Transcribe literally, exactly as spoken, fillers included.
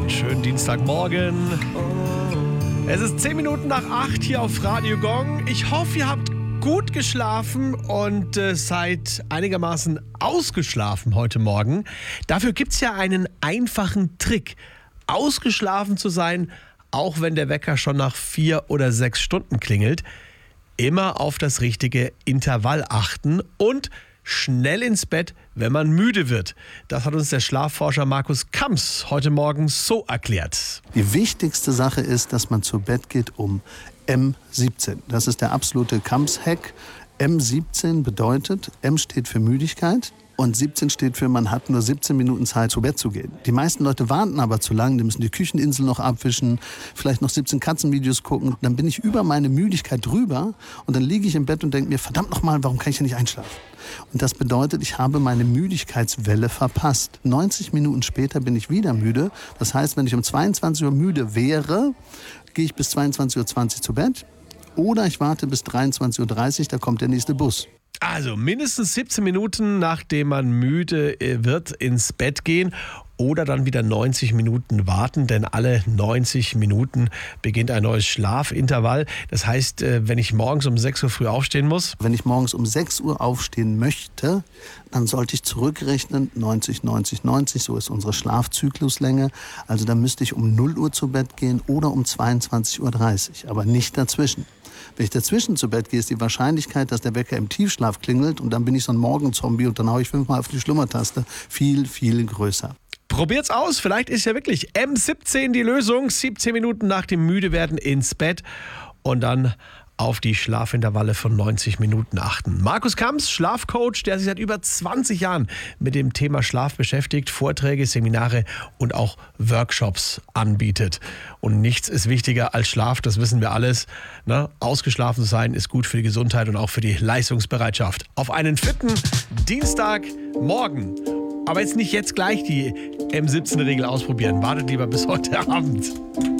Einen schönen Dienstagmorgen. Es ist zehn Minuten nach acht hier auf Radio Gong. Ich hoffe, ihr habt gut geschlafen und äh, seid einigermaßen ausgeschlafen heute Morgen. Dafür gibt es ja einen einfachen Trick, ausgeschlafen zu sein, auch wenn der Wecker schon nach vier oder sechs Stunden klingelt. Immer auf das richtige Intervall achten und schnell ins Bett, wenn man müde wird. Das hat uns der Schlafforscher Markus Kamps heute Morgen so erklärt. Die wichtigste Sache ist, dass man zu Bett geht um M siebzehn. Das ist der absolute Kamps-Hack. M siebzehn bedeutet, M steht für Müdigkeit und siebzehn steht für, man hat nur siebzehn Minuten Zeit, zu Bett zu gehen. Die meisten Leute warten aber zu lange, die müssen die Kücheninsel noch abwischen, vielleicht noch siebzehn Katzenvideos gucken. Dann bin ich über meine Müdigkeit drüber und dann liege ich im Bett und denke mir, verdammt nochmal, warum kann ich ja nicht einschlafen? Und das bedeutet, ich habe meine Müdigkeitswelle verpasst. neunzig Minuten später bin ich wieder müde. Das heißt, wenn ich um zweiundzwanzig Uhr müde wäre, gehe ich bis zweiundzwanzig Uhr zwanzig zu Bett. Oder ich warte bis dreiundzwanzig Uhr dreißig, da kommt der nächste Bus. Also mindestens siebzehn Minuten, nachdem man müde wird, ins Bett gehen oder dann wieder neunzig Minuten warten, denn alle neunzig Minuten beginnt ein neues Schlafintervall. Das heißt, wenn ich morgens um sechs Uhr früh aufstehen muss? Wenn ich morgens um sechs Uhr aufstehen möchte, dann sollte ich zurückrechnen, neunzig, neunzig, neunzig, so ist unsere Schlafzykluslänge. Also dann müsste ich um null Uhr zu Bett gehen oder um zweiundzwanzig Uhr dreißig, aber nicht dazwischen. Wenn ich dazwischen zu Bett gehe, ist die Wahrscheinlichkeit, dass der Wecker im Tiefschlaf klingelt und dann bin ich so ein Morgenzombie und dann haue ich fünfmal auf die Schlummertaste, viel, viel größer. Probiert's aus, vielleicht ist ja wirklich M siebzehn die Lösung. siebzehn Minuten nach dem Müdewerden ins Bett und dann auf die Schlafintervalle von neunzig Minuten achten. Markus Kamps, Schlafcoach, der sich seit über zwanzig Jahren mit dem Thema Schlaf beschäftigt, Vorträge, Seminare und auch Workshops anbietet. Und nichts ist wichtiger als Schlaf, das wissen wir alles. Ne? Ausgeschlafen zu sein ist gut für die Gesundheit und auch für die Leistungsbereitschaft. Auf einen fitten Dienstagmorgen. Aber jetzt nicht jetzt gleich die M siebzehn Regel ausprobieren. Wartet lieber bis heute Abend.